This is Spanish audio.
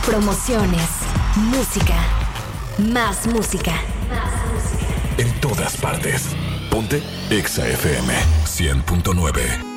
promociones, música, más música. En todas partes. Ponte Exa FM 100.9.